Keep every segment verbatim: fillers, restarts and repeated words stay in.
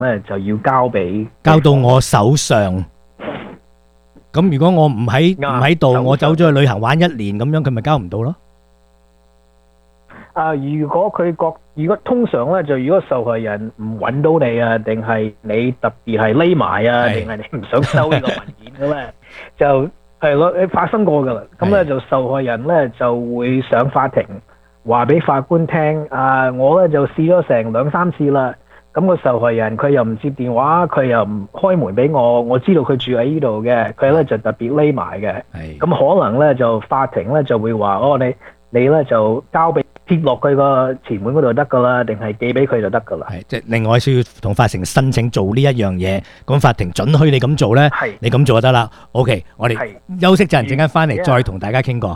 咧就要交俾交到我手上。咁如果我唔喺唔喺度，我走咗去旅行玩一年咁樣，佢咪交唔到咯？ 啊，如果佢覺，如果通常咧就如果受害人唔揾到你啊，定係你特別係匿埋啊，定係你唔想收呢個文件嘅咧，就係咯，你發生過噶啦。咁咧就受害人咧就會上法庭，話俾法官聽，啊，我咧就試咗成兩三次啦。咁個受害人佢又唔接電話，佢又唔開門俾我，我知道佢住喺呢度嘅，佢咧就特別匿埋嘅。咁可能咧就法庭咧就會話，哦，你你咧就交俾貼落佢個前門嗰度得噶啦，定係寄俾佢就得噶啦。 係即係另外需要同法庭申請做呢一樣嘢，咁法庭准許你咁做咧，你咁做就得啦。OK， 我哋休息陣，陣間翻嚟再同大家傾過。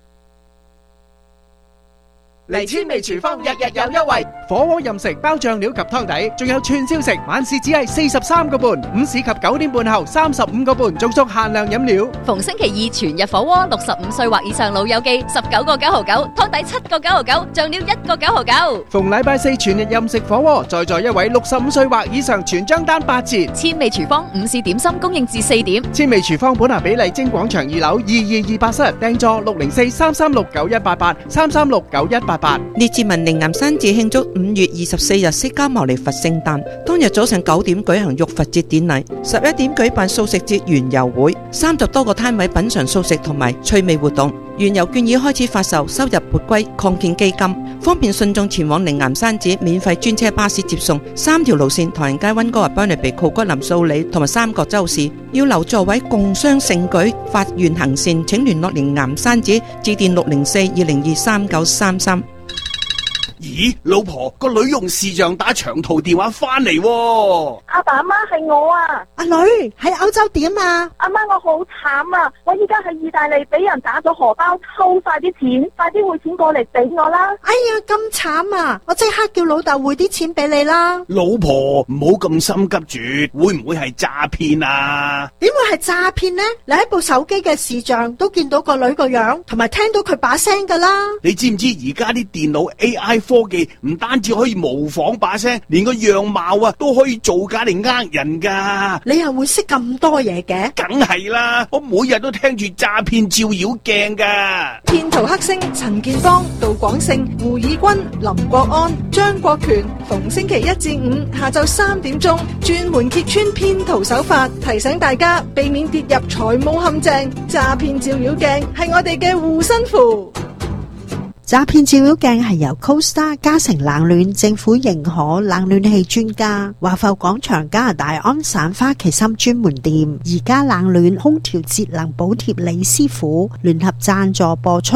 嚟千味廚房日日有優惠，火鍋任食包醬料及湯底，仲有串燒食，晚市只係四十三個半，午市及九點半後三十五個半，仲送限量飲料。 逢星期二全日火鍋，六十五歲或以上老友記十九個九毫九，湯底七個九毫九，醬料一個九毫九。 逢禮拜四全日任食火鍋，在座一位六十五歲或以上全張單八折。 千味廚房午市點心供應至四點。 千味廚房本拿比麗晶廣場二樓二二二八室，訂座六零四三三六九一八八三三六九一八八。 列治文靈岩山寺慶祝五月二十四日釋迦牟尼佛聖誕，當日早上九點舉行浴佛節典禮，十一點舉辦素食節園遊會，三十多個攤位品嘗素食同埋趣味活動。園遊券已開始發售，收入撥歸擴建基金，方便信眾前往靈岩山寺，免費專車巴士接送。三條路線：唐人街、溫哥華、邦尼比、酷骨林、素里同埋三角洲市。要留座位共襄盛舉，發願行善，請聯絡靈岩山寺，致電六零四二零二三九三三。 咦，老婆，個女用視像打長途電話翻嚟喎。 阿爸阿媽係我啊。 阿女喺歐洲點啊？ 阿媽，我好慘啊！我依家喺意大利俾人打咗荷包，偷晒啲錢，快啲匯錢過嚟俾我啦！ 哎呀，咁慘啊！我即刻叫老豆匯啲錢俾你啦。 老婆，唔好咁心急住，會唔會係詐騙啊？ 點會係詐騙呢？你喺部手機嘅視像都見到個女個樣，同埋聽到佢把聲噶啦。 你知唔知而家啲電腦 A I 科技唔單止可以模仿把聲，連個樣貌啊都可以造假嚟呃人噶。 你又會識咁多嘢嘅？ 梗係啦，我每日都聽住詐騙照妖鏡噶。 騙徒黑星陳建邦、杜廣勝、胡以軍、林國安、張國權，逢星期一至五下晝三點鐘，專門揭穿騙徒手法，提醒大家避免跌入財務陷阱。詐騙照妖鏡係我哋嘅護身符。 詐騙照妖鏡係由 CoStar 嘉誠冷暖政府認可冷暖氣專家華埠廣場加拿大安省花旗參專門店而家冷暖空調節能補貼李師傅聯合贊助播出。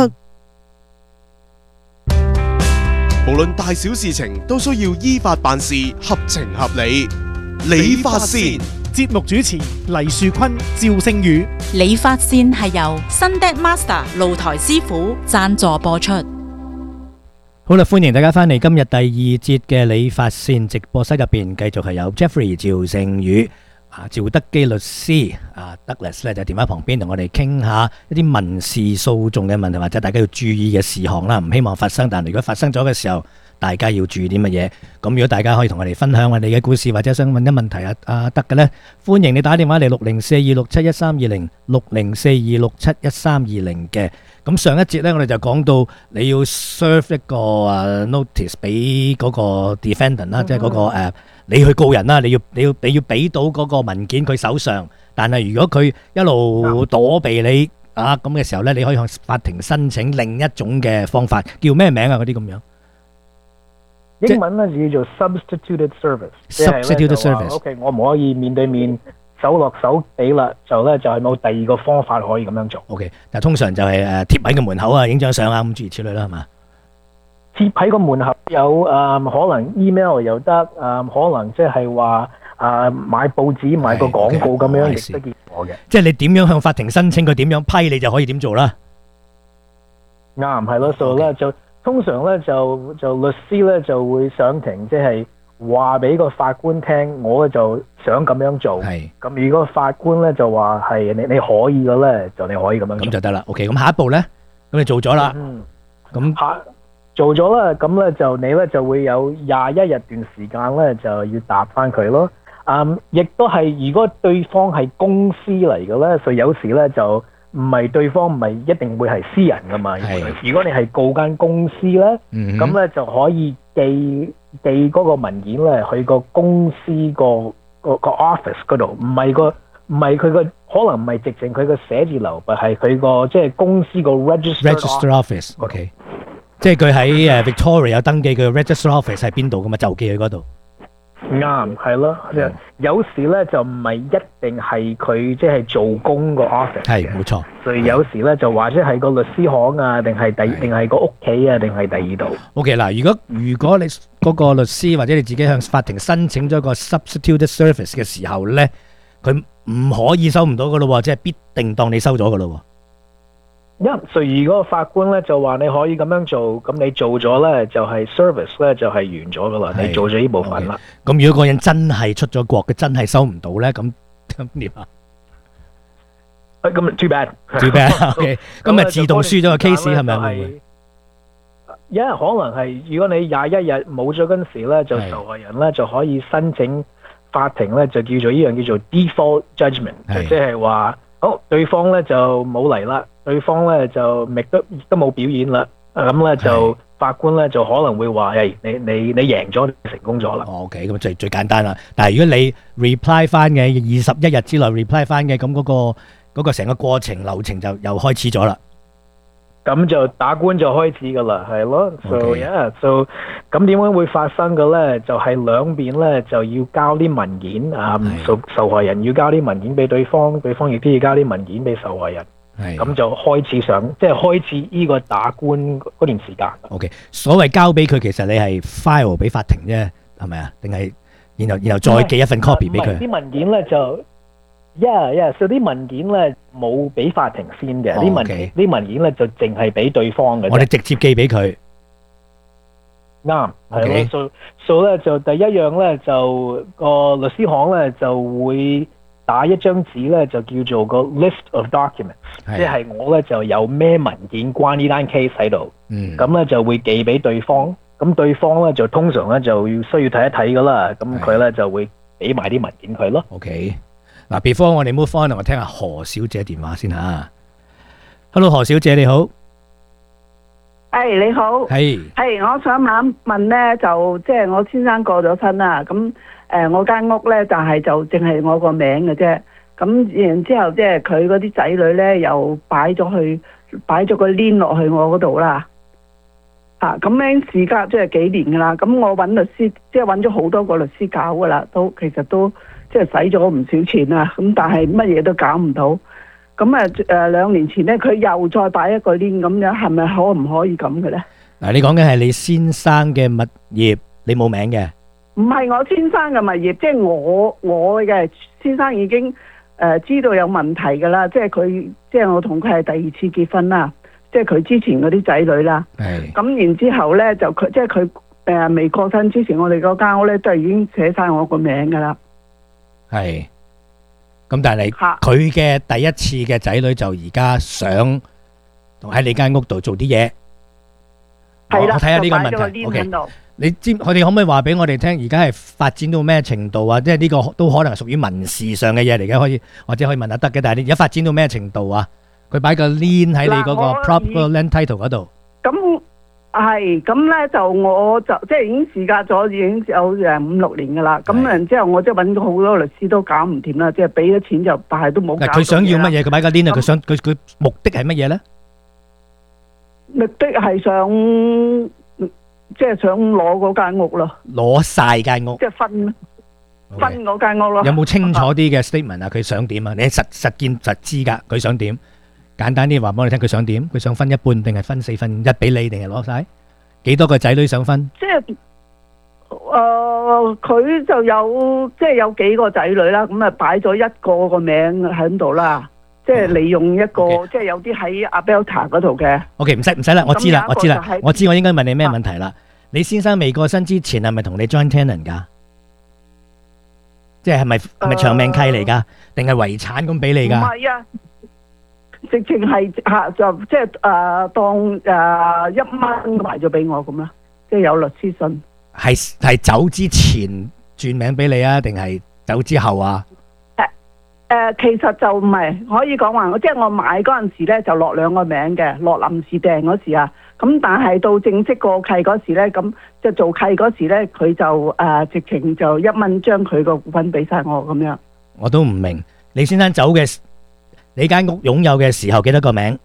無論大小事情都需要依法辦事，合情合理。理髮線節目主持黎樹坤、趙星宇。 理髮線係由 Sunday Master 露台師傅贊助播出。 好啦，歡迎大家翻嚟今日第二節嘅理髮線直播室入邊，繼續係有 Jeffrey 趙盛宇啊，趙德基律師啊 Douglas 咧就電話旁邊同我哋傾下一啲民事訴訟嘅問題，或者大家要注意嘅事項啦，唔希望發生，但如果發生咗嘅時候，大家要注意啲乜嘢？咁如果大家可以同我哋分享我哋嘅故事，或者想問啲問題啊啊得嘅呢，歡迎你打電話嚟六零四二六七一三二零六零四二六七一三二零嘅。咁上一節呢，我哋就講到你要 serve 一個啊 notice 俾嗰個 defendant 啦，即係嗰個誒你去告人啦，你要你要你要俾到嗰個文件佢手上，但係如果佢一路躲避你啊咁嘅時候呢，你可以向法庭申請另一種嘅方法，叫咩名啊嗰啲咁樣？ 英文咧就叫做 substituted service。substituted service。OK， 我唔可以面對面手落手俾啦，就咧就係冇第二個方法可以咁樣做。 OK， 但係通常就係誒貼喺個門口啊，影張相啊咁諸如此類啦，係嘛？ 貼喺個門口有誒，可能 email 又得，誒可能即係話誒買報紙買個廣告咁樣亦都見過嘅。 即係你點樣向法庭申請，佢點樣批，你就可以點做啦。 啱，係咯，所以咧就。通常咧就就律師咧就會上庭，即係話俾個法官聽，我就想咁樣做。係咁，如果法官咧就話係你你可以嘅咧，就你可以咁樣做。 咁就得啦。OK， 咁下一步咧，咁你做咗啦。嗯。咁下做咗啦，咁咧就你咧就會有廿一日段時間咧就要答翻佢咯。嗯，亦都係如果對方係公司嚟嘅咧，所以有時咧就唔係對方唔係一定會係私人噶嘛。如果你係告間公司咧，咁咧、嗯、就可以寄寄嗰個文件咧去個公司個個個 office 嗰度，唔係個唔係佢個可能唔係直情佢個寫字樓，但係佢個即係公司個 register register office。OK。即係佢喺誒 Victoria 有登記佢嘅 register office 喺邊度噶嘛，就寄去嗰度。 啱，係咯。有時咧就唔係一定係佢即係做工個 office。 係，冇錯。 所以有時咧就或者係個律師行啊，定係第定係個屋企啊，定係第二度。 OK 嗱，如果如果你嗰個律師或者你自己向法庭申請咗個 substituted service 嘅時候咧，佢唔可以收唔到噶咯，即係必定當你收咗噶咯。 一，所以如果法官咧就話你可以咁樣做，咁你做咗咧就係 service 咧就係完咗噶啦，你做咗呢部分啦。 咁如果個人真係出咗國，佢真係收唔到咧，咁咁點啊？ 誒，咁 too bad，too bad，OK，咁咪自動輸咗個 case 係咪？ 因為可能係如果你廿一日冇咗嗰陣時咧，就受害人咧就可以申請法庭咧就叫做呢樣叫做 default judgment，即係話好對方咧就冇嚟啦。對方咧就亦都亦都冇表演啦，咁咧就法官咧就可能會話：誒，你你你贏咗，成功咗啦。 OK，咁最最簡單啦。但係如果你 reply 翻嘅二十一日之內 reply 翻嘅，咁嗰個嗰個成個過程流程就又開始咗啦。 咁就打官就開始噶啦，係咯。So yeah，so 咁點樣會發生嘅咧？就係兩邊咧就要交啲文件啊，受受害人要交啲文件俾對方，對方亦都要交啲文件俾受害人。咁就開始上，即係開始呢個打官嗰段時間。 OK， 所謂交俾佢，其實你係 file 俾法庭啫，係咪啊？定係然後然後再寄一份 copy 俾佢？ 啲文件咧就 ，yeah yeah，所以啲文件咧冇俾法庭先嘅，啲文件啲文件咧就淨係俾對方嘅。 我哋直接寄俾佢。 啱，係咯。所所咧就第一樣咧就個律師行咧就會打一張紙咧就叫做個 list of documents，即係我咧就有咩文件關呢單 case 喺度，咁咧就會寄俾對方，咁對方咧就通常咧就要需要睇一睇噶啦，咁佢咧就會俾埋啲文件佢咯。 OK， 嗱 ，before 我哋 move on，我聽下何小姐電話先吓。Hello， 何小姐你好。 誒你好。係。係，我想問問咧，就即係我先生過咗身啦，咁。誒、呃，我間屋咧，但係就淨係我個名嘅啫。咁然之後，即係佢嗰啲仔女咧，又擺咗去，擺咗個 lien 落去我嗰度啦。啊，咁樣事隔即係幾年噶啦。咁我揾律師，即係揾咗好多個律師搞噶啦，都其實都即係使咗唔少錢啦。咁但係乜嘢都搞唔到。咁啊誒，兩年前咧，佢又再擺一個 lien 咁樣，係咪可唔可以咁嘅咧？ 嗱，你講嘅係你先生嘅物業，你冇名嘅。 唔係我先生嘅物業，即係我我嘅先生已經誒、呃、知道有問題㗎啦，即係佢即係我同佢係第二次結婚啦，即係佢之前嗰啲仔女啦。係。咁然之後咧就佢即係佢誒未過身之前，我哋嗰間屋咧都係已經寫晒我個名㗎啦。係。咁但係你佢嘅第一次嘅仔女就而家想同喺你間屋度做啲嘢。係啦。我睇下呢個問題。OK。你知佢哋可唔可以話俾我哋聽？而家係發展到咩程度啊？即係呢個都可能係屬於民事上嘅嘢嚟嘅，可以或者可以問下得嘅。但係你而家發展到咩程度啊？佢擺個 lien 喺你嗰個 prop 嗰個 land title 嗰度。咁係咁咧，就我就即係已經事隔咗，已經有誒五六年噶啦。咁然之後我即係揾咗好多律師都搞唔掂啦，即係俾咗錢就，但係都冇搞到。嗱，佢想要乜嘢？佢擺個 lien 啊！佢想佢佢目的係乜嘢咧？目的係想。即係想攞嗰間屋咯，攞晒間屋，即係分分嗰間屋咯。有冇清楚啲嘅 statement 啊？佢想點啊？你實實見實知噶，佢想點？簡單啲話俾我哋聽，佢想點？佢想分一半定係分四分一俾你，定係攞晒？幾多個仔女想分？即係誒，佢就有即係有幾個仔女啦，咁啊擺咗一個個名喺度啦。即係利用一個，即係有啲喺阿 Belta 嗰度嘅。OK， 唔使唔使啦，我知啦，我知啦，我知我應該問你咩問題啦。你先生未過身之前係咪同你 joint tenant 㗎？即係係咪係咪長命契嚟㗎？定係遺產咁俾你㗎？唔係啊， 直情係嚇就即係誒當誒一蚊賣咗俾我咁啦，即係有律師信。 係係走之前轉名俾你啊，定係走之後啊？ 誒誒，其實就唔係可以講話，即係我買嗰陣時咧就落兩個名嘅，落臨時訂嗰時啊。咁但係到正式過契嗰時咧，咁即係做契嗰時咧，佢就誒、呃、直情就一蚊將佢個股份俾晒我咁樣。 我都唔明，李先生走嘅，你間屋擁有嘅時候幾多個名？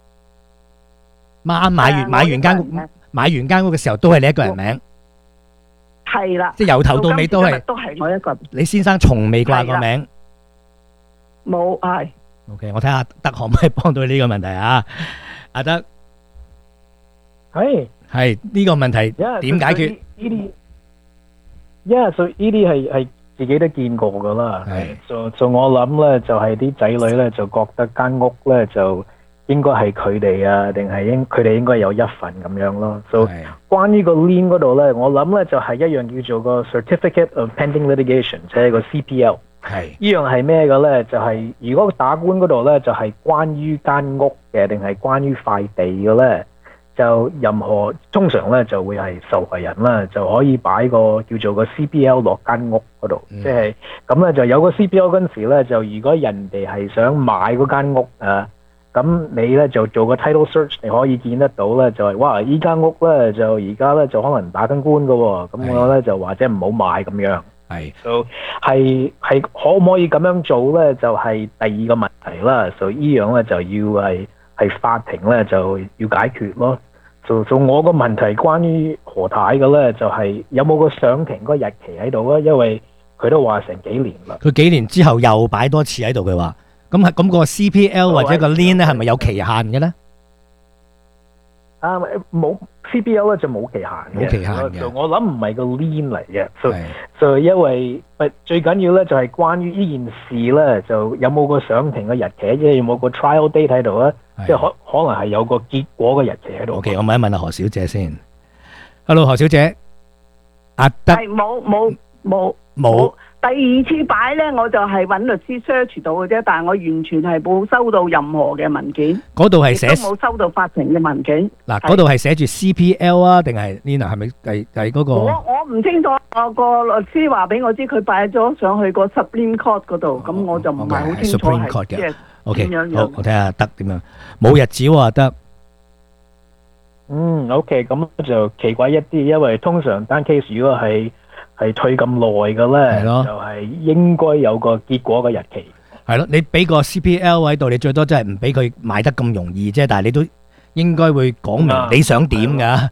啱買完買完間屋買完間屋嘅時候都係你一個人名。 係啦， 即係由頭到尾都係都係我一個人。 李先生從未掛過名。 冇係。 OK， 我睇下德可唔可以幫到你呢個問題啊？阿德。 係係呢個問題點解決？ 呢啲，因為所以呢啲係係自己都見過噶啦。係，就就我諗咧，就係啲仔女咧就覺得間屋咧就應該係佢哋啊，定係應佢哋應該有一份咁樣咯。所以關於個 lien 嗰度咧，我諗咧就係一樣叫做個 certificate of pending litigation，即係個 C P L。係呢樣係咩嘅咧？就係如果打官嗰度咧，就係關於間屋嘅，定係關於塊地嘅咧？就任何通常咧就會係受害人啦，就可以擺個叫做個 C P L 落間屋嗰度，即係咁咧就有個 C P L 嗰陣時咧，就如果人哋係想買嗰間屋啊，咁你咧就做個 title search，你可以見得到咧就係、是、哇依間屋咧就而家咧就可能打緊官㗎喎，咁我咧就或者唔好買咁樣。係，就係係可唔可以咁樣做咧？就係、是、第二個問題啦。所以依樣咧就要係。係法庭咧就要解決咯。做做我個問題關於何太嘅咧，就係、是、有冇個上庭個日期喺度啊？因為佢都話成幾年啦。 佢幾年之後又擺多次喺度，佢話咁係咁個 C P L 或者個 lien 咧係咪有期限嘅咧？ 啊，冇 C P L 咧就冇期限嘅。冇期限嘅。我諗唔係個 lien 嚟嘅。就就因為最緊要咧就係關於呢件事咧，就有冇個上庭嘅日期，即係有冇個 trial date 喺度啊？即係可可能係有個結果嘅日期喺度。OK， 我問一問阿何小姐先。Hello， 何小姐，阿德係冇冇冇冇。 第二次擺咧，我就係揾律師 search 到嘅啫，但係我完全係冇收到任何嘅文件。 嗰度係寫都冇收到法庭嘅文件。 嗱，嗰度係寫住 C P L 啊，定係 Lina 係咪係係嗰個？ 我我唔清楚，我個律師話俾我知，佢擺咗上去個 Supreme Court 嗰度，咁我就唔係好清楚係即係。 O K， 好，我睇下得點樣，冇日子喎得。 嗯 ，O K， 咁就奇怪一啲，因為通常單 case 如果係係退咁耐嘅咧，就係應該有個結果嘅日期。 係咯，你俾個 C P L 喺度，你最多真係唔俾佢買得咁容易啫，但係你都應該會講明你想點噶。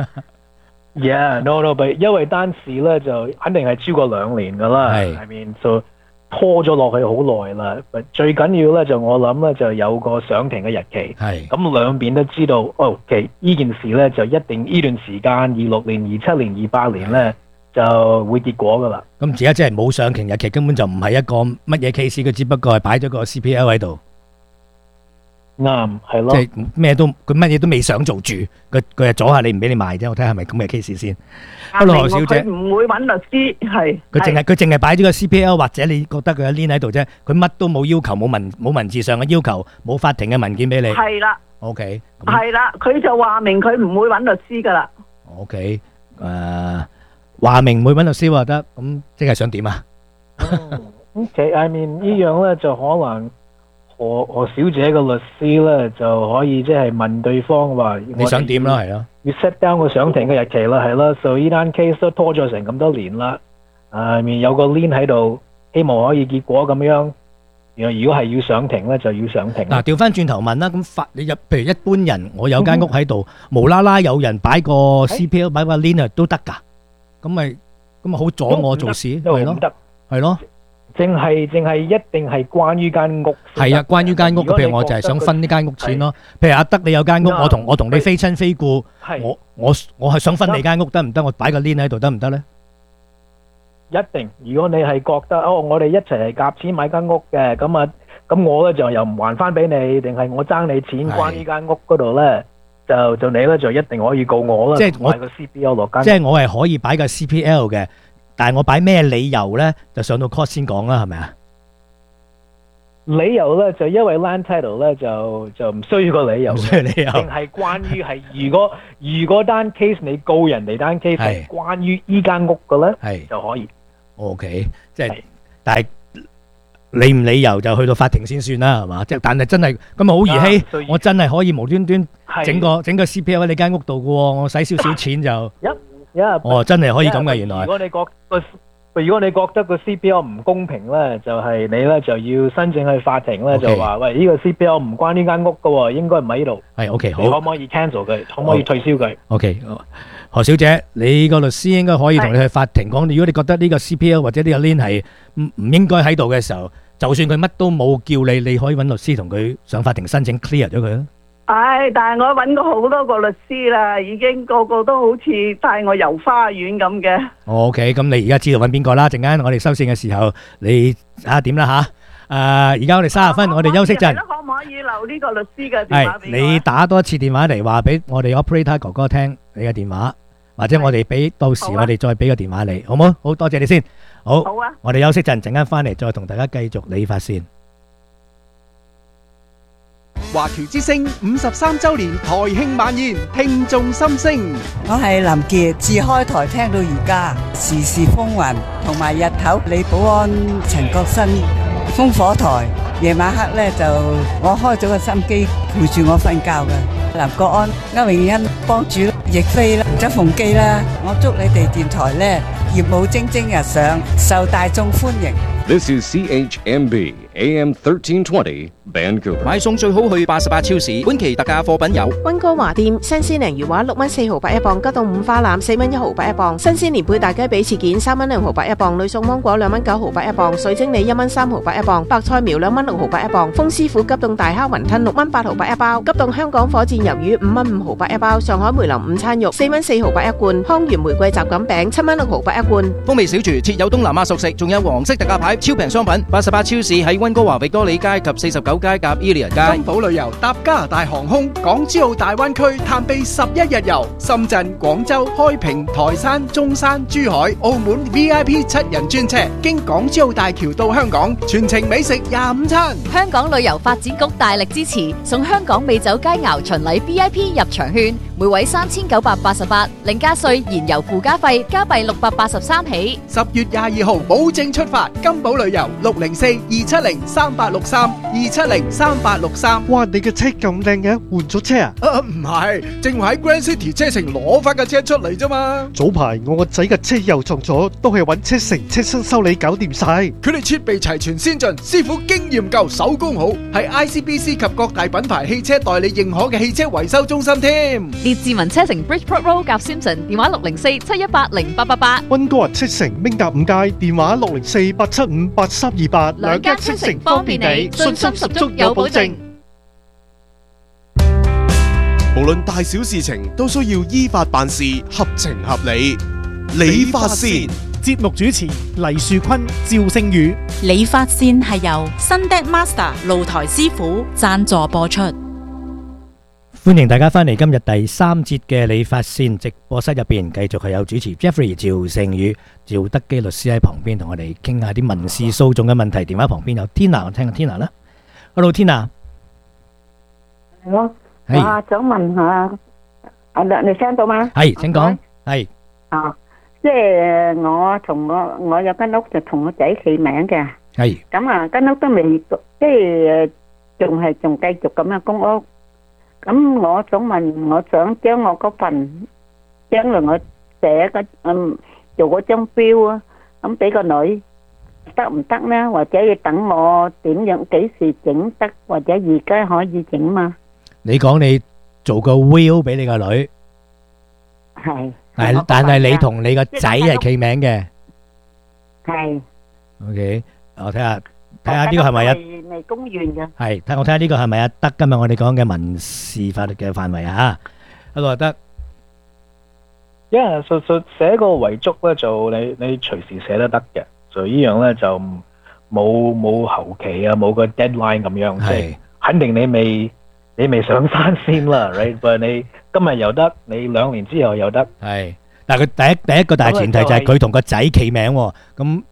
Yeah，no no，因為單事咧就肯定係超過兩年噶啦。係，I mean so。拖咗落去好耐啦，最緊要咧就我諗咧就有個上庭嘅日期，係咁兩邊都知道，哦，其實呢件事咧就一定呢段時間二六年、二七年、二八年咧就會結果噶啦。 咁而家即係冇上庭日期，根本就唔係一個乜嘢 case，佢只不過係擺咗個 C P L 喺度。 啱，係咯。 即係咩都佢乜嘢都未想做住，佢佢係阻下你唔俾你賣啫。我睇下係咪咁嘅 case 先。Hello，何小姐。 佢唔會揾律師，係。 佢淨係佢淨係擺咗個 C P L， 或者你覺得佢有 lien 喺度啫。佢乜都冇要求，冇文冇文字上嘅要求，冇法庭嘅文件俾你。 係啦。 OK。 係啦，佢就話明佢唔會揾律師噶啦。 OK，誒，話明唔會揾律師話得，咁即係想點啊 ？OK，I mean 呢樣咧就可能。何何小姐嘅律師咧就可以即係問對方話你想點啦，係咯， 要 set down 個上庭嘅日期啦，係啦，所以呢單 case 都拖咗成咁多年啦，啊面有個 lien 喺度，希望可以結果咁樣。如果係要上庭咧，就要上庭。 嗱，調翻轉頭問啦，咁法你入，譬如一般人，我有間屋喺度，無啦啦有人擺個 C P L 擺個 lien 都得噶，咁咪咁咪好阻我做事，係咯，係咯。 淨係淨係一定係關於間屋。 係啊，關於間屋，譬如我就係想分呢間屋錢咯。譬如阿德你有間屋，我同我同你非親非故，我我我係想分你間屋得唔得？我擺個 lien 喺度得唔得咧？ 一定，如果你係覺得哦，我哋一齊係夾錢買間屋嘅，咁啊，咁我咧就又唔還翻俾你，定係我爭你錢關於間屋嗰度咧，就就你咧就一定可以告我啦。 即係我買個 C P L 落間。 即係我係可以擺個 C P L 嘅。但係我擺咩理由咧，就上到 court 先講啦，係咪啊？ 理由咧就因為 land title 咧就就唔需要個理由， 唔需要理由淨係關於係如果如果單 case 你告人哋單 case 係關於依間屋嘅咧， 係就可以。 OK，即係但係理唔理由就去到法庭先算啦，係嘛？即係但係真係咁啊好兒戲，我真係可以無端端整個整個 C P L 喺你間屋度嘅喎，我使少少錢就一一哦真係可以咁嘅原來。 如果你覺個如果你覺得個 C P L 唔公平咧，就係你咧就要申請去法庭咧，就話喂呢個 C P L 唔關呢間屋嘅喎，應該唔喺呢度。 係 OK 好。 你可唔可以 cancel 佢？可唔可以退銷佢 ？OK，何小姐，你個律師應該可以同你去法庭講，如果你覺得呢個 C P L 或者呢個 lien 係唔唔應該喺度嘅時候，就算佢乜都冇叫你，你可以揾律師同佢上法庭申請 clear 咗佢啊。 唉，但係我揾過好多個律師啦，已經個個都好似帶我遊花園咁嘅。 哦 OK，咁你而家知道揾邊個啦？陣間我哋收線嘅時候，你啊點啦吓？誒，而家我哋三十分，我哋休息陣。 可唔可以留呢個律師嘅電話俾我？ 係你打多一次電話嚟話俾我哋 operator 哥哥聽你嘅電話，或者我哋俾到時我哋再俾個電話你，好唔好？好多謝你先。好。好啊。我哋休息陣，陣間翻嚟再同大家繼續理髮線。 華僑之聲五十三周年台慶晚宴，聽眾心聲。 我係林傑，自開台聽到而家，時時風雲，同埋日頭李寶安、陳國新、烽火台，夜晚黑咧就我開咗個心機陪住我瞓覺嘅。林國安、歐永欣、幫主、亦菲啦、周鳳基啦，我祝你哋電台咧業務蒸蒸日上，受大眾歡迎。 This is C H M B A M thirteen twenty Vancouver。 買餸最好去八十八超市，本期特價貨品有溫哥華店新鮮鯪魚話六蚊四毫八一磅，吉凍五花腩四蚊一毫八一磅，新鮮年貝大雞髀翅件三蚊兩毫八一磅，呂宋芒果兩蚊九毫八一磅，水晶梨一蚊三毫八一磅，白菜苗兩蚊六毫八一磅，豐師傅急凍大蝦雲吞六蚊八毫八一包，急凍香港火箭魷魚五蚊五毫八一包，上海梅林午餐肉四蚊四毫八一罐，康源玫瑰雜錦餅七蚊六毫八一罐。 風味小廚設有東南亞熟食，仲有黃色特價牌超平商品。八十八超市喺溫哥華域多利街及四十九街夾 Elia 街。金寶旅遊搭加拿大航空港珠澳大灣區探秘十一日遊，深圳、廣州、開平、台山、中山、珠海、澳門 V I P 七人專車，經港珠澳大橋到香港，全程美食廿五餐。 香港旅遊發展局大力支持，送香港美酒佳肴巡禮 V I P 入場券，每位三千九百八十八，另加稅燃油附加費加幣六百八十三起。 十月廿二號保證出發，金寶旅遊六零四二七零三八六三二七零三八六三。 哇！你嘅車咁靚嘅，換咗車啊？ 啊，唔係，正話喺 Grand City 車城攞翻架車出嚟啫嘛。 早排我個仔嘅車又撞咗，都係揾車城車身修理搞掂晒。 佢哋設備齊全先進，師傅經驗夠，手工好，係 I C B C 及各大品牌汽車代理認可嘅汽車維修中心添。 列治文車城 Bridgeport Road 夾 Simpson， 電話六零四七一八零八八八。 溫哥華車城明達五街，電話六零四八七五八三二八。 兩間車城方便你，信心十足有保證。 無論大小事情都需要依法辦事，合情合理。理髮線節目主持黎樹坤、趙星宇。 理髮線係由 Sunday Master 露台師傅贊助播出。 歡迎大家翻嚟今日第三節嘅理髮線直播室入邊，繼續係有主持 Jeffrey 趙成宇、趙德基律師喺旁邊同我哋傾下啲民事訴訟嘅問題。電話旁邊有 Tina， 我聽下 Tina 啦。Hello Tina， 我我想問下，啊你你聽到嗎？ 係，請講。係啊，即係我同我我有間屋就同我仔起名嘅。 係。 咁啊，間屋都未，即係仲係仲繼續咁樣供屋。咁我想問，我想將我嗰份將來我寫個嗯做嗰張標啊，咁俾個女得唔得呢？或者要等我點樣幾時整得，或者而家可以整嘛？ 你講你做個 will 俾你個女， 係， 但但係你同你個仔係契名嘅， 係。 OK，我睇下睇下呢個係咪一未公完嘅？ 係，睇我睇下呢個係咪啊？得今日我哋講嘅民事法律嘅範圍啊，一個得。 因為實實寫個遺囑咧，就你你隨時寫得得嘅，就呢樣咧就冇冇後期啊，冇個 deadline 咁樣，即係肯定你未你未上山先啦 ，right？但係你今日又得，你兩年之後又得。 係，但係佢第一第一個大前提就係佢同個仔契名喎，咁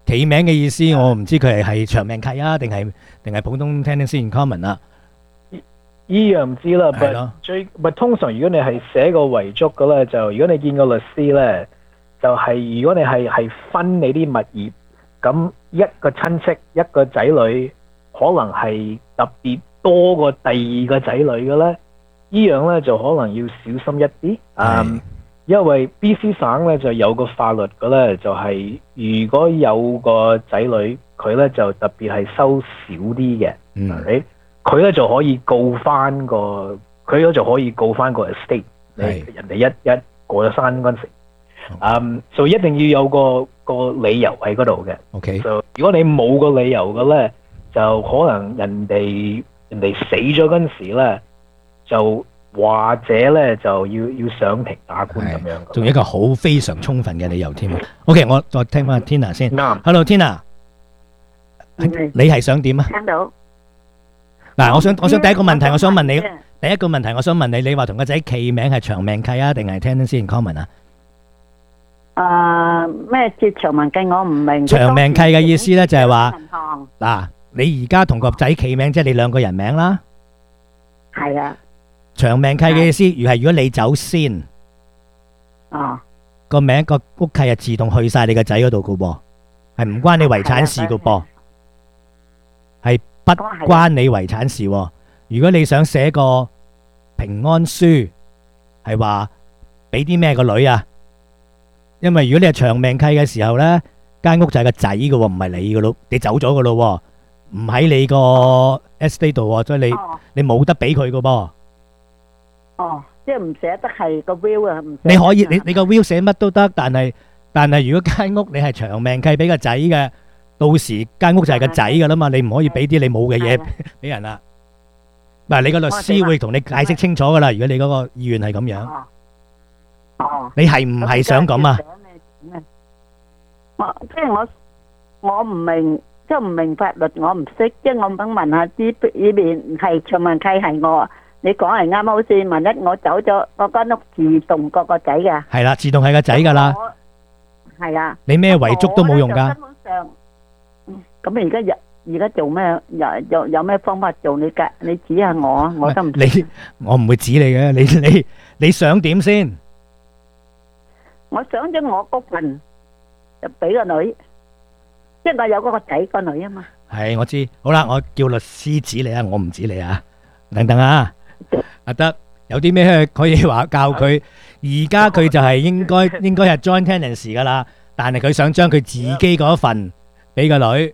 企名嘅意思，我唔知佢係係長命契啊，定係定係普通 tenancy in common 啊？ 依樣唔知啦， 係咯但最但通常如果你係寫個遺囑嘅咧，就如果你見個律師咧，就係、如果你係係分你啲物業，咁一個親戚一個仔女，可能係特別多過第二個仔女嘅咧，依樣咧就可能要小心一啲。嗯，因為 B C 省咧就有個法律嘅咧，就係、如果有個仔女，佢咧就特別係收少啲嘅， 嗯係佢咧就可以告翻個，佢咧就可以告翻個 estate，你人哋一一過咗身嗰陣時，嗯，所以一定要有個個理由喺嗰度嘅。 OK， 就如果你冇個理由嘅咧，就可能人哋人哋死咗嗰陣時咧，就或者咧就要要上庭打官咁樣。 仲有一個好非常充分嘅理由添。OK，我再聽翻 Tina 先。Hello Tina，你係想點啊？ 聽到。 嗱，我想我想第一個問題，我想問你第一個問題，我想問你，你話同個仔契名係長命契啊，定係 tenancy in common 啊？ 誒咩叫長命契？我唔明。 長命契嘅意思咧就係話， 銀行嗱，你而家同個仔契名，即係你兩個人名啦。 係啊。 長命契嘅意思，如係如果你走先， 哦， 個名個屋契係自動去晒你個仔嗰度噶噃，係唔關你遺產事噶噃，係不關你遺產事喎。如果你想寫個平安書，係話俾啲咩個女啊？因為如果你係長命契嘅時候咧，間屋就係個仔噶喎，唔係你噶咯，你走咗噶咯，唔喺你個 estate 度喎，所以你你冇得俾佢噶噃。 哦，即係唔寫得係個 will 啊，唔寫得你可以你你個 will 寫乜都得，但係但係如果間屋你係長命契俾個仔嘅，到時間屋就係個仔噶啦嘛，你唔可以俾啲你冇嘅嘢俾人啦。嗱，你個律師會同你解釋清楚噶啦，如果你嗰個意願係咁樣。 哦。 你係唔係想咁啊？ 我即係我我唔明，即係唔明法律，我唔識，即係我想問下呢呢邊係長命契係我。你講係啱好先，萬一我走咗，我間屋自動個個仔嘅。 係啦，自動係個仔噶啦。 係啊。 你咩遺囑都冇用噶。 根本上，咁而家而而家做咩？有有有咩方法做？你介你指下我啊，我都唔。 你我唔會指你嘅，你你你想點先？ 我想咗我嗰份就俾個女，即係我有嗰個仔個女啊嘛。 係我知，好啦，我叫律師指你啊，我唔指你啊。等等啊。阿德有啲咩可以話教佢？而家佢就係應該應該係 joint tenancy 噶啦，但係佢想將佢自己嗰份俾個女。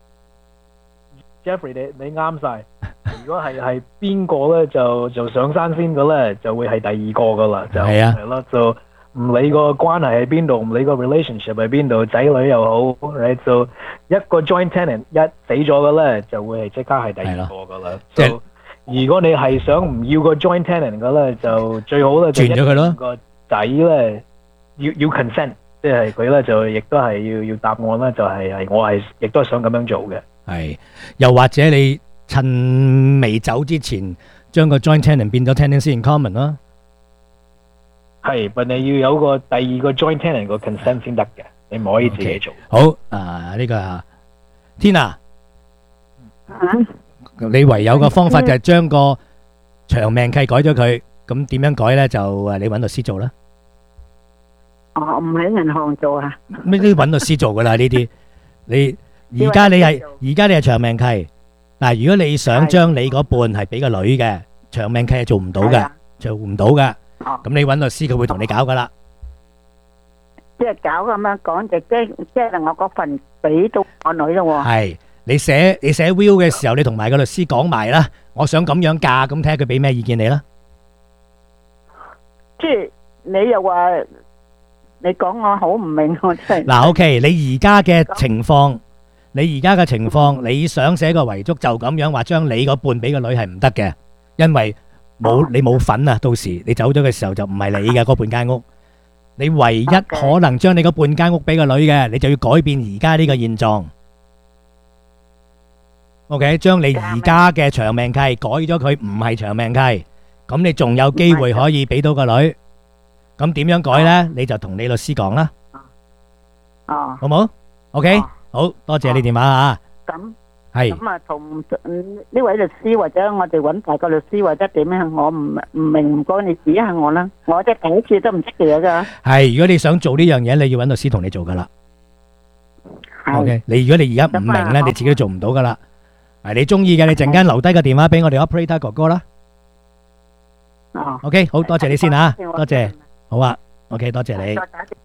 Jeffrey，你你啱晒。如果係係邊個咧，就就上山先嘅咧，就會係第二個噶啦。就係啊， 係咯，就唔理個關係喺邊度，唔理個 relationship 喺邊度，仔女又好，你就一個 joint tenant 一死咗嘅咧，就會係即刻係第二個噶啦。即係。如果你係想唔要個 joint tenant 嘅咧，就最好咧就轉咗佢咯。 個仔咧要要 consent，即係佢咧就亦都係要要答案咧，就係係我係亦都係想咁樣做嘅。 係，又或者你趁未走之前，將個 joint tenant 變咗 tenancy in common 啦。 係，但你要有個第二個 joint tenant 個 consent 先得嘅，你唔可以自己做。 好，啊呢個啊 Tina。 啊。 你唯有個方法就係將個長命契改咗佢，咁點樣改咧？就誒，你揾律師做啦。 哦，唔喺銀行做啊？ 咩都揾律師做噶啦呢啲。你而家你係而家你係長命契，但係如果你想將你嗰半係俾個女嘅，長命契係做唔到嘅，做唔到嘅。咁你揾律師，佢會同你搞噶啦。 即係搞咁樣講，就即即係我嗰份俾到我女咯喎。 係。你寫你寫 will 嘅時候，你同埋個律師講埋啦，我想咁樣嫁，咁睇下佢俾咩意見你啦。 即係你又話你講我好唔明，我真係。 嗱，OK，你而家嘅情況，你而家嘅情況，你想寫個遺囑就咁樣話，將你嗰半俾個女係唔得嘅，因為冇你冇份啊，到時你走咗嘅時候就唔係你嘅嗰半間屋，你唯一可能將你嗰半間屋俾個女嘅，你就要改變而家呢個現狀。OK， 將你而家嘅長命契改咗佢唔係長命契，咁你仲有機會可以俾到個女。咁點樣改呢？你就同你律師講啦。 哦， 好冇？OK， 好多謝你電話啊！ 咁係咁啊，同呢位律師或者我哋揾大個律師或者點樣，我唔唔明，唔該你指下我啦。我即係第一次都唔識嘅㗎。 係，如果你想做呢樣嘢，你要揾律師同你做噶啦。OK，你如果你而家唔明咧，你自己都做唔到噶啦。係你中意嘅，你陣間留低個電話俾我哋 operator 哥哥啦。 哦。 OK，好多謝你先嚇，多謝。好啊 ，OK，多謝你。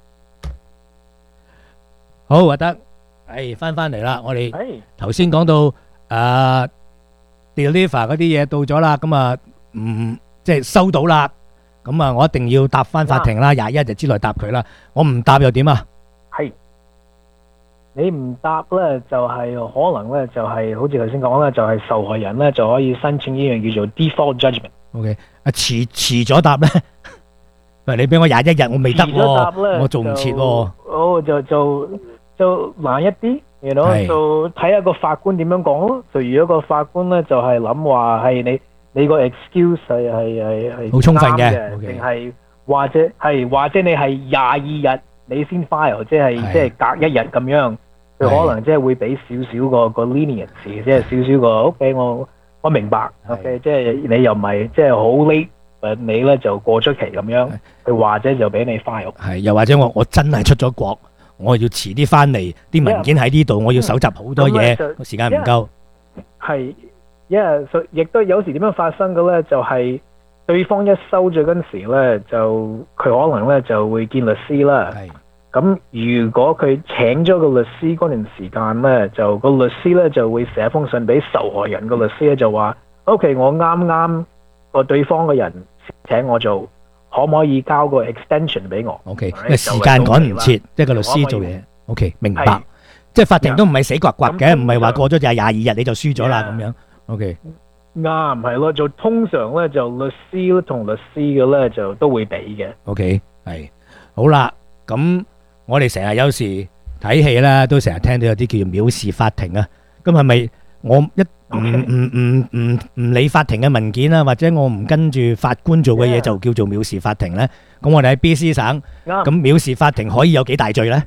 好，阿德。誒，翻翻嚟啦！我哋頭先講到誒 deliver 嗰啲嘢到咗啦，咁啊唔即係收到啦，咁啊我一定要答翻法庭啦，廿一日之內答佢啦。我唔答又點啊？ 係你唔答咧，就係可能咧，就係好似頭先講咧，就係受害人咧就可以申請呢樣叫做 default judgment。 OK，啊遲遲咗答咧，喂，你俾我廿一日，我未得喎，我做唔切喎。 哦，就就。就難一啲，you know，就睇下個法官點樣講咯。就如果個法官咧就係諗話係你你個 excuse 係係係係好充分嘅， 定係或者係或者你係廿二日你先 file，即係即係隔一日咁樣，佢可能即係會俾少少個個 leniency，即係少少個 OK，我我明白 OK，即係你又唔係即係好 late，誒你咧就過咗期咁樣，佢或者就俾你 file。 係，又或者我我真係出咗國。我要遲啲翻嚟，啲文件喺呢度，我要搜集好多嘢，時間唔夠。 係，因為亦都有時點樣發生嘅咧，就係對方一收咗嗰陣時咧，就佢可能咧就會見律師啦。係。咁如果佢請咗個律師嗰段時間咧，就個律師咧就會寫封信俾受害人，個律師咧就話：O.K. 我啱啱個對方嘅人請我做。可唔可以交個 extension 俾我 ？OK，因為時間趕唔切，即係個律師做嘢。OK，明白。即係法庭都唔係死刮刮嘅，唔係話過咗就係廿二日你就輸咗啦咁樣。OK， 啱係咯，就通常咧就律師同律師嘅咧就都會俾嘅。 OK，係好啦。咁我哋成日有時睇戲啦，都成日聽到有啲叫做藐視法庭啊。咁係咪我一唔唔唔唔唔理法庭嘅文件啊，或者我唔跟住法官做嘅嘢就叫做藐視法庭咧？咁我哋喺 B C 省，咁藐視法庭可以有幾大罪咧？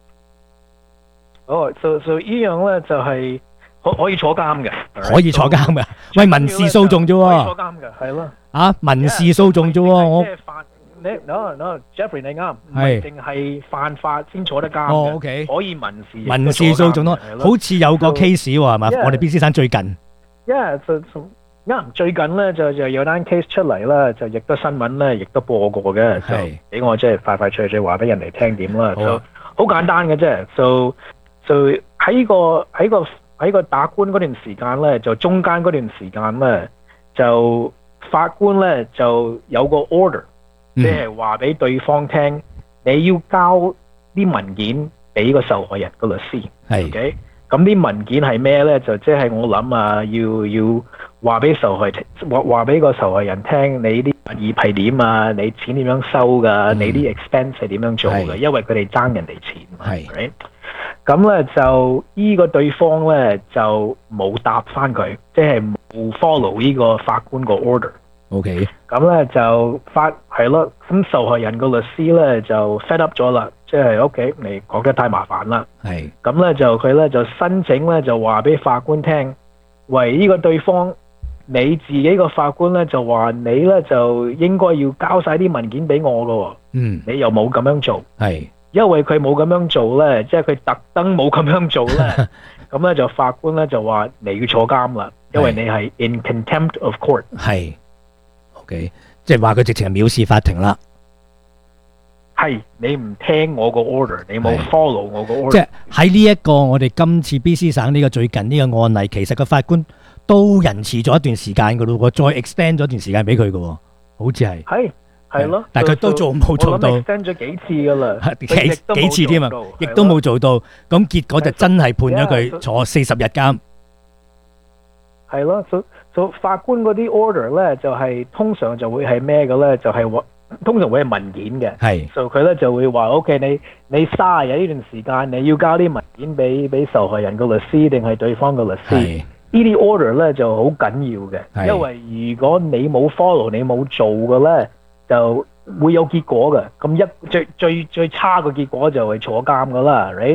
哦，就就依樣咧就係可可以坐監嘅， 可以坐監嘅。喂，民事訴訟啫喎， 可以坐監嘅，係咯。 啊，民事訴訟啫喎，我。 你 no no Jeffrey 你啱，唔係淨係犯法先坐得監嘅。 哦 OK， 可以民事民事訴訟咯，好似有個 case 喎係嘛？我哋 B C 省最近， 因為就啱最近咧就就有單 case 出嚟啦，就亦都新聞咧亦都播過嘅，就俾我即係快快脆脆話俾人哋聽點啦，就好簡單嘅啫。就就喺個喺個喺個打官嗰段時間咧，就中間嗰段時間咧，就法官咧就有個 order。即係話俾對方聽，你要交啲文件俾個受害人個律師。係，OK。咁啲文件係咩咧？就即係我諗啊，要要話俾受害話話俾個受害人聽，你啲物業係點啊？你錢點樣收㗎？你啲 expense 係點樣做嘅？因為佢哋爭人哋錢。係。咁咧就依個對方咧就冇答翻佢，即係冇 follow 呢個法官個 order。 OK， 咁咧就發係咯，咁受害人個律師咧就 fed up 咗啦，即係 OK，你講得太麻煩啦。係，咁咧就佢咧就申請咧就話俾法官聽，喂，呢個對方你自己個法官咧就話你咧就應該要交晒啲文件俾我噶。嗯，你又冇咁樣做。係，因為佢冇咁樣做咧，即係佢特登冇咁樣做咧，咁咧就法官咧就話你要坐監啦，因為你係 in contempt of court。係。 Okay，即係話佢直情係藐視法庭啦。 係你唔聽我個 order，你冇 follow 我個 order。 即係喺呢一個我哋今次 B C 省呢個最近呢個案例，其實個法官都仁慈咗一段時間噶咯，再 extend 咗一段時間俾佢噶，好似係。係係咯，但係佢都做冇做到。 我諗 extend 咗幾次噶啦， 幾幾次添啊，亦都冇做到。咁結果就真係判咗佢坐四十日監。 係咯，所所法官嗰啲 order 咧，就係、是、通常就會係咩嘅咧？就係、是、通常會係文件嘅。係，所以佢咧就會話：O.K. 你你卅日呢段時間，你要交啲文件俾俾受害人個律師，定係對方個律師？呢啲 order 咧就好緊要嘅，因為如果你冇 follow，你冇做嘅咧，就會有結果嘅。咁一最最最差嘅結果就係坐監噶啦，right？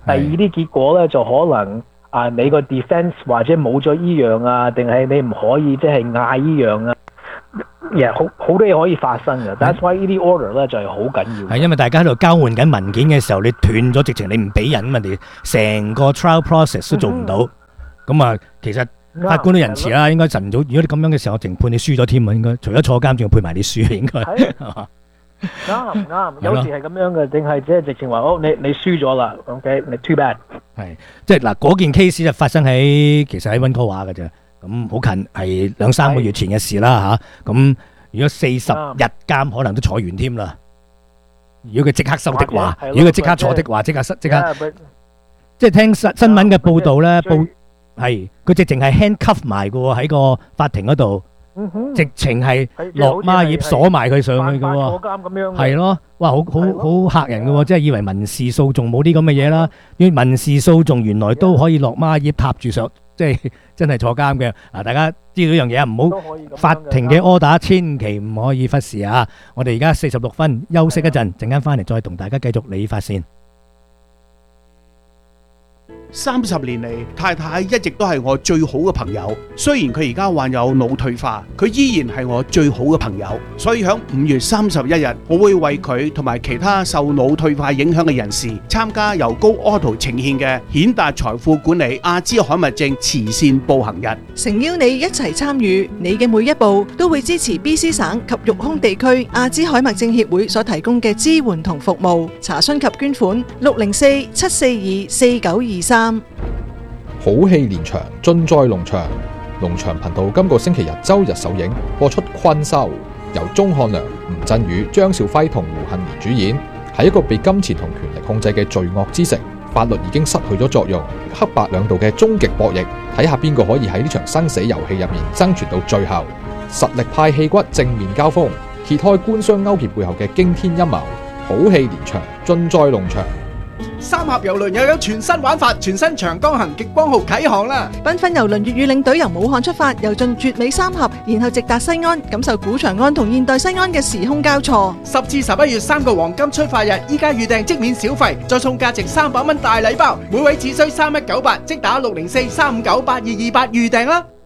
第二啲結果咧就可能啊你個 defense 或者冇咗依樣啊，定係你唔可以即係嗌依樣啊。Yeah, 好好多嘢可以發生嘅 ，That's why 呢啲 order 咧就係好緊要。 係因為大家喺度交換緊文件嘅時候，你斷咗直情，你唔俾人咁，人哋成個 trial process 都做唔到。咁啊，其實法官都仁慈啦，應該晨早。如果你咁樣嘅時候，我淨判你輸咗添啊，應該除咗坐監，仲要判埋你輸，應該係嘛？ 啱啱，有時係咁樣嘅，定係即係直情話，哦，你你輸咗啦 ，OK，你 too bad。 係即係嗱，嗰件 case 就發生喺其實喺溫哥華嘅啫。咁好近，係兩三個月前嘅事啦嚇。咁如果四十日監，可能都坐完添啦。如果佢即刻收的話，如果佢即刻坐的話，即刻即刻，即係聽新新聞嘅報導咧，報係佢直情係 handcuff 埋嘅喎，喺個法庭嗰度，直情係落孖葉鎖埋佢上去嘅喎。坐監咁樣。係咯，哇，好好好嚇人嘅喎，即係以為民事訴訟冇啲咁嘅嘢啦，因為民事訴訟原來都可以落孖葉踏住上。即係真係坐監嘅嗱，大家知道呢樣嘢啊，唔好法庭嘅 order 千祈唔可以忽視啊！我哋而家四十六分休息一陣，陣間翻嚟再同大家繼續理髮線。 三十年嚟，太太一直都係我最好嘅朋友。雖然佢而家患有腦退化，佢依然係我最好嘅朋友。所以響五月三十一日，我會為佢同埋其他受腦退化影響嘅人士參加由高 Auto 呈獻嘅顯達財富管理阿茲海默症慈善步行日， 誠邀你一齊參與。你嘅每一步都會支持 B C 省及育空地區阿茲海默症協會所提供嘅支援同服務。查詢及捐款六零四七四二四九二三。 好戲連場，盡在農場。農場頻道今個星期日周日首映播出《困獸》，由鐘漢良、吳鎮宇、張兆輝同胡杏兒主演。喺一個被金錢同權力控制嘅罪惡之城，法律已經失去咗作用，黑白兩道嘅終極博弈，睇下邊個可以喺呢場生死遊戲入面生存到最後。實力派戲骨正面交鋒，揭開官商勾結背後嘅驚天陰謀。好戲連場，盡在農場。 三峽郵輪又有全新玩法，全新長江行極光號啟航啦！ 繽紛郵輪粵語領隊由武漢出發，遊進絕美三峽，然後直達西安，感受古長安同現代西安嘅時空交錯。 十至十一月三個黃金出發日，依家預訂即免小費，再送價值三百蚊大禮包，每位只需三一九八，即打六零四三五九八二二八預訂啦！